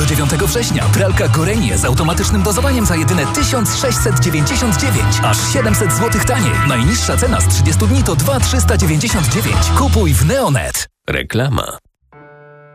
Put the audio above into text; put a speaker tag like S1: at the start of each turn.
S1: 9 września pralka Gorenie z automatycznym dozowaniem za jedyne 1699, aż 700 zł taniej. Najniższa cena z 30 dni to 2399. Kupuj w Neonet.
S2: Reklama.